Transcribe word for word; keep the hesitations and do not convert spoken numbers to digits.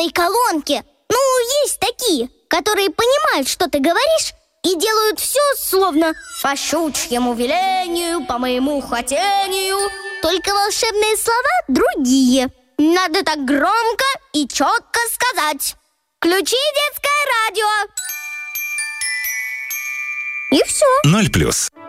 волшебной колонке. Ну, есть такие, которые понимают, что ты говоришь, и делают все словно по щучьему велению, по моему хотению. Только волшебные слова другие. Надо так громко и четко сказать: «Включи детское радио». И все. Ноль плюс.